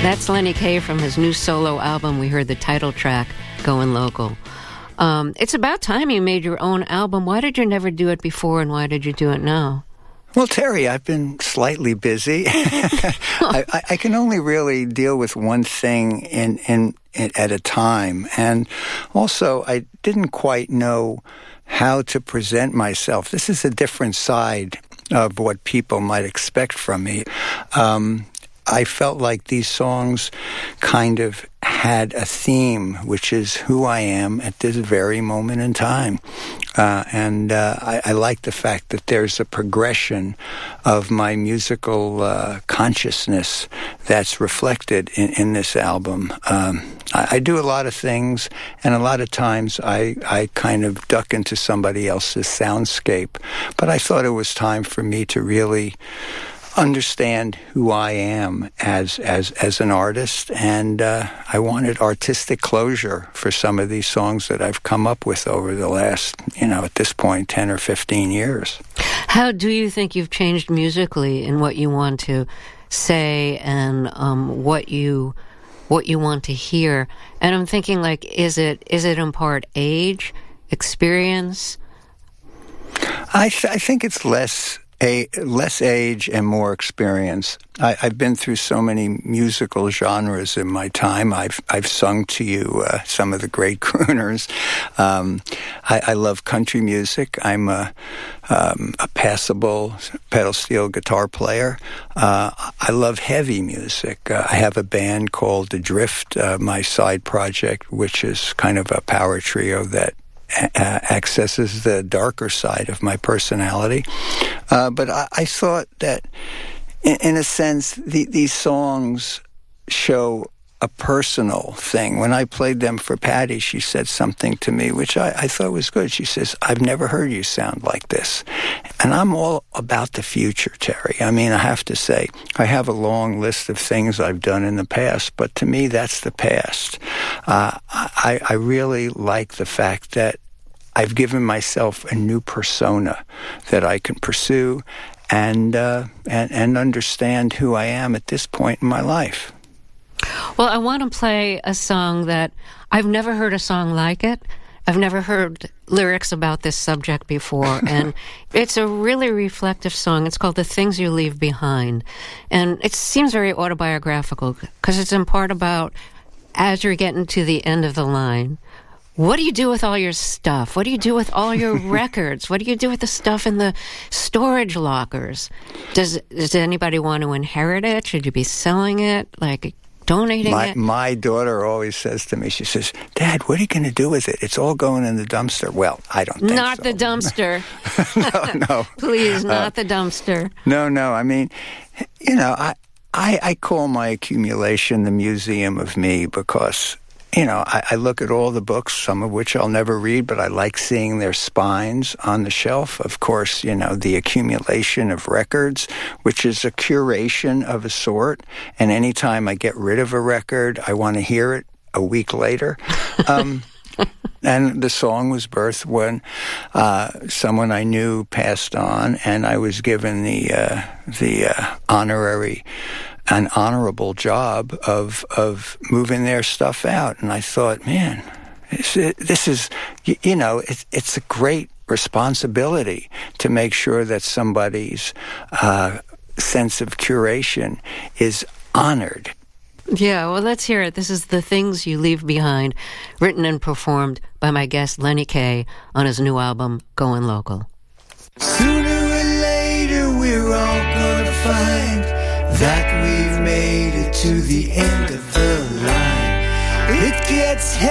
That's Lenny Kaye from his new solo album. We heard the title track, Going Local. It's about time you made your own album. Why did you never do it before, and why did you do it now? Well, Terry, I've been slightly busy. I can only really deal with one thing at a time. And also, I didn't quite know how to present myself. This is a different side of what people might expect from me. I felt like these songs kind of had a theme, which is who I am at this very moment in time. I like the fact that there's a progression of my musical consciousness that's reflected in this album. I do a lot of things, and a lot of times I kind of duck into somebody else's soundscape. But I thought it was time for me to really understand who I am as an artist, and I wanted artistic closure for some of these songs that I've come up with over the last, at this point, 10 or 15 years. How do you think you've changed musically in what you want to say and what you want to hear? And I'm thinking, like, is it in part age, experience? I think it's less age and more experience. I've been through so many musical genres in my time. I've sung to you some of the great crooners. I love country music. I'm a passable pedal steel guitar player. I love heavy music. I have a band called Adrift, my side project, which is kind of a power trio that accesses the darker side of my personality. But I thought that, in a sense, these songs show a personal thing. When I played them for Patty, she said something to me, which I thought was good. She says, "I've never heard you sound like this." And I'm all about the future, Terry. I mean, I have to say, I have a long list of things I've done in the past, but to me, that's the past. I really like the fact that I've given myself a new persona that I can pursue and understand who I am at this point in my life. Well, I want to play a song that I've never heard a song like it. I've never heard lyrics about this subject before, and it's a really reflective song. It's called The Things You Leave Behind, and it seems very autobiographical because it's in part about as you're getting to the end of the line. What do you do with all your stuff? What do you do with all your records? What do you do with the stuff in the storage lockers? Does anybody want to inherit it? Should you be selling it? Like donating it? My daughter always says to me, she says, "Dad, what are you going to do with it? It's all going in the dumpster." Well, I don't think so. Not the dumpster. No. Please, not the dumpster. No. I mean, I call my accumulation the museum of me because I look at all the books, some of which I'll never read, but I like seeing their spines on the shelf. Of course, the accumulation of records, which is a curation of a sort. And anytime I get rid of a record, I want to hear it a week later. And the song was birthed when someone I knew passed on, and I was given an honorable job of moving their stuff out. And I thought, man, this is, it's a great responsibility to make sure that somebody's sense of curation is honored. Yeah, well, let's hear it. This is The Things You Leave Behind, written and performed by my guest Lenny Kaye on his new album, Going Local. Sooner or later, we're all gonna find that we've made it to the end of the line. It gets